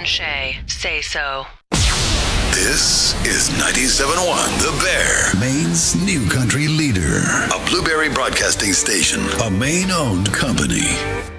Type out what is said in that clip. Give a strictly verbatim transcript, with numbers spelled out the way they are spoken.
Shay say so. This is ninety-seven point one The Bear, Maine's new country leader. A Blueberry Broadcasting Station, a Maine-owned company.